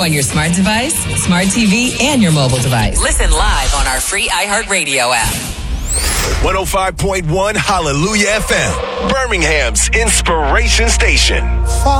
on your smart device, smart TV, and your mobile device. Listen live on our free iHeartRadio app. 105.1 Hallelujah FM, Birmingham's inspiration station.